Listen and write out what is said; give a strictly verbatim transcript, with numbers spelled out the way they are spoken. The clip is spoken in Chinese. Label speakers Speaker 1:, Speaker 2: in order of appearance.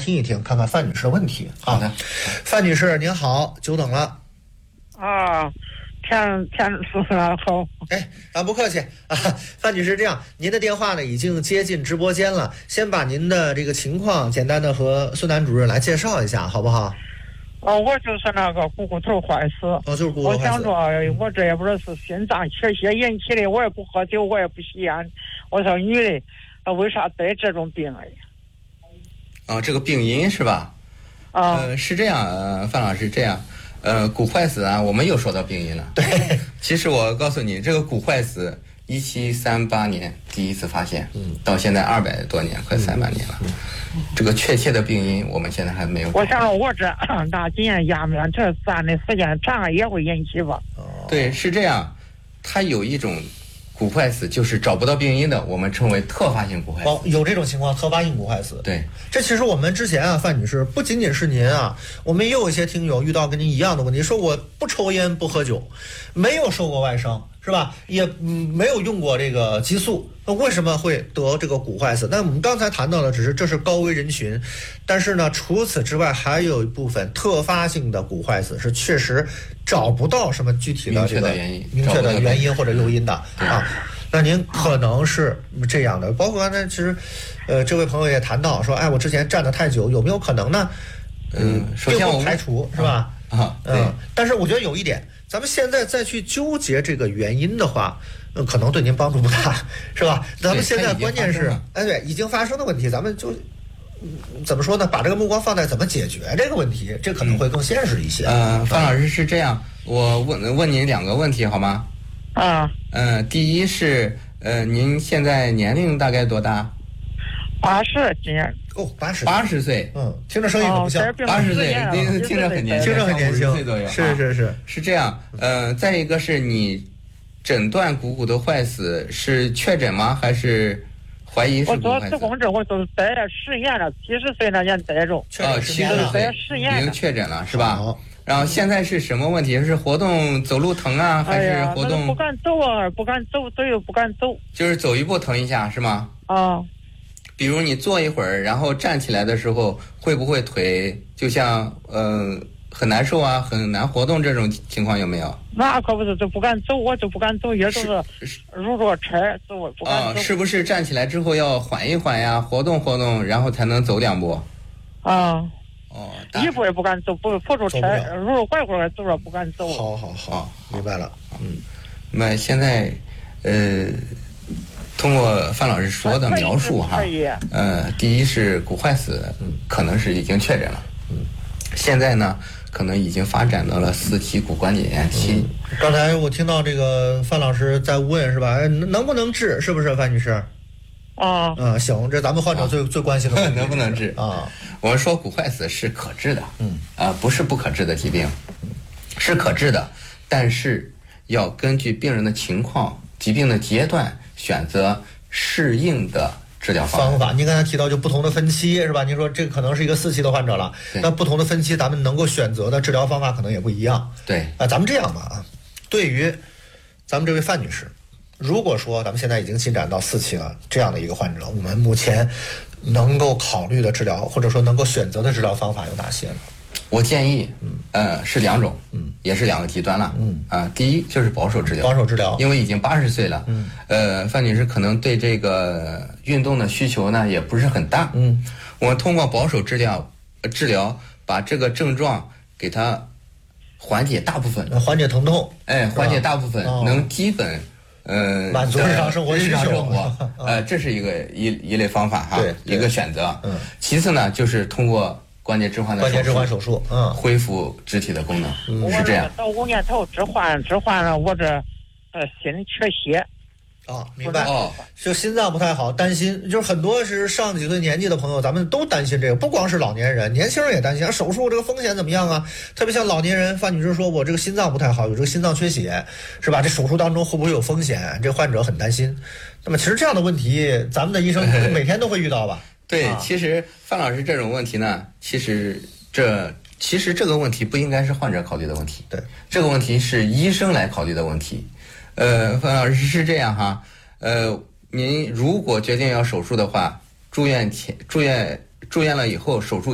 Speaker 1: 听一听，看看范女士的问题。
Speaker 2: 好的，
Speaker 1: 范女士您好，久等了。
Speaker 3: 啊，田田主任好。
Speaker 1: 哎，啊，不客气啊，范女士，这样，您的电话呢已经接进直播间了，先把您的这个情况简单的和孙楠主任来介绍一下，好不好？
Speaker 3: 哦，我就是那个股骨头坏死。
Speaker 1: 哦，就是股骨头坏死。
Speaker 3: 我想着，我这也不知道是心脏缺血引起的，我也不喝酒，我也不吸烟。我说女的，为啥得这种病啊？
Speaker 2: 啊、哦，这个病因是吧？
Speaker 3: 啊、
Speaker 2: 呃，是这样，呃，范老师这样，呃，骨坏死啊，我们又说到病因了。
Speaker 1: 对，
Speaker 2: 其实我告诉你，这个骨坏死，一七三八年第一次发现，嗯，到现在二百多年，快三百年了。嗯嗯、这个确切的病因，我们现在还没有。
Speaker 3: 我想我这大几年压面，这站的时间长也会引起吧？
Speaker 1: 哦，
Speaker 2: 对，是这样，它有一种骨坏死，就是找不到病因的，我们称为特发性骨坏死。
Speaker 1: 哦，有这种情况，特发性骨坏死。
Speaker 2: 对，
Speaker 1: 这其实我们之前啊，范女士，不仅仅是您啊，我们也有一些听友遇到跟您一样的问题，说我不抽烟不喝酒，没有受过外伤，是吧？也嗯没有用过这个激素，那为什么会得这个骨坏死？那我们刚才谈到的只是这是高危人群，但是呢，除此之外还有一部分特发性的骨坏死是确实找不到什么具体的这个
Speaker 2: 明确的原因，
Speaker 1: 明确的原因或者诱因的啊。那您可能是这样的，包括刚才其实，呃，这位朋友也谈到说，哎，我之前站得太久，有没有可能呢？
Speaker 2: 嗯，首先我
Speaker 1: 不排除是吧？
Speaker 2: 啊，
Speaker 1: 嗯，但是我觉得有一点，咱们现在再去纠结这个原因的话，嗯，可能对您帮助不大，是吧？咱们现在关键是，哎，对，已经发生的问题，咱们就。怎么说呢？把这个目光放在怎么解决这个问题，这可能会更现实一些。
Speaker 2: 嗯、呃，范老师是这样，我问问您两个问题好吗？
Speaker 3: 啊，
Speaker 2: 嗯、呃，第一是，呃，您现在年龄大概多大？
Speaker 3: 八十今年。
Speaker 1: 哦，八十，
Speaker 2: 八十岁。
Speaker 1: 嗯，听着声音可不像。
Speaker 2: 八十岁，听听着很年轻，
Speaker 1: 听着很年轻，
Speaker 2: 岁左右。
Speaker 1: 是是是，
Speaker 2: 是这样。呃，再一个是你诊断股骨头坏死是确诊吗？还是？怀疑是
Speaker 3: 我做磁共振，我都得了十年了，七十岁那年得着。
Speaker 2: 哦，七十岁已经确诊了，是吧？然后现在是什么问题？是活动走路疼啊，还是活动？
Speaker 3: 哎、不敢走啊，不敢走，走又不敢走。
Speaker 2: 就是走一步疼一下，是吗？
Speaker 3: 啊。
Speaker 2: 比如你坐一会儿，然后站起来的时候，会不会腿就像呃很难受啊，很难活动这种情况有没有？
Speaker 3: 那可不是，就不敢走，我就不敢走，也都是如着车走，不敢走。
Speaker 2: 啊，是不是站起来之后要缓一缓呀，活动活动，然后才能走两步？
Speaker 3: 啊。
Speaker 2: 哦，
Speaker 3: 一步也不敢走，不扶住车，如着拐拐走着不敢走。
Speaker 1: 好好好，明白了。嗯，
Speaker 2: 那现在，呃，通过范老师说的描述哈，呃，第一是骨坏死，可能是已经确诊了。嗯，现在呢？可能已经发展到了四期骨关节炎期、
Speaker 1: 嗯。刚才我听到这个范老师在问是吧？能不能治？是不是范女士？
Speaker 3: 啊，
Speaker 1: 嗯，行，这咱们患者最、啊、最关心的问题，
Speaker 2: 能不能治
Speaker 1: 啊？
Speaker 2: 我们说骨坏死是可治的，
Speaker 1: 嗯，
Speaker 2: 啊、呃，不是不可治的疾病，是可治的，但是要根据病人的情况、疾病的阶段选择适应的。治疗方法，
Speaker 1: 方法您刚才提到就不同的分期是吧？您说这可能是一个四期的患者了，那不同的分期咱们能够选择的治疗方法可能也不一样。
Speaker 2: 对
Speaker 1: 啊，咱们这样吧啊，对于咱们这位范女士，如果说咱们现在已经进展到四期了，这样的一个患者，我们目前能够考虑的治疗或者说能够选择的治疗方法有哪些呢？
Speaker 2: 我建议，嗯，呃，是两种，
Speaker 1: 嗯，
Speaker 2: 也是两个极端了，
Speaker 1: 嗯
Speaker 2: 啊、呃，第一就是保守治疗，
Speaker 1: 保守治疗，
Speaker 2: 因为已经八十岁了，
Speaker 1: 嗯，
Speaker 2: 呃，范女士可能对这个运动的需求呢也不是很大，
Speaker 1: 嗯，
Speaker 2: 我们通过保守治疗，呃、治疗把这个症状给它缓解大部分，
Speaker 1: 缓解疼痛，
Speaker 2: 哎，缓解大部分，
Speaker 1: 哦、
Speaker 2: 能基本，呃，
Speaker 1: 满足日常生活需求，
Speaker 2: 日常生活，呃，这是一个一一类方法哈，一个选择，
Speaker 1: 嗯，
Speaker 2: 其次呢就是通过。关节置换的
Speaker 1: 关节置换手术，嗯，
Speaker 2: 恢复肢体的功能，
Speaker 1: 嗯、
Speaker 2: 是这样。
Speaker 3: 到五年头置换置换了，我这呃心缺血。
Speaker 1: 啊，明白哦，就心脏不太好，担心，就是很多是上几岁年纪的朋友，咱们都担心这个，不光是老年人，年轻人也担心啊，手术这个风险怎么样啊？特别像老年人，范女士说，我这个心脏不太好，有这个心脏缺血，是吧？这手术当中会不会有风险？这患者很担心。那么其实这样的问题，咱们的医生每天都会遇到吧？
Speaker 2: 对，
Speaker 1: 啊、
Speaker 2: 其实范老师这种问题呢，其实这其实这个问题不应该是患者考虑的问题，
Speaker 1: 对，
Speaker 2: 这个问题是医生来考虑的问题。呃，范老师是这样哈，呃，您如果决定要手术的话，住院前住院住院了以后手术。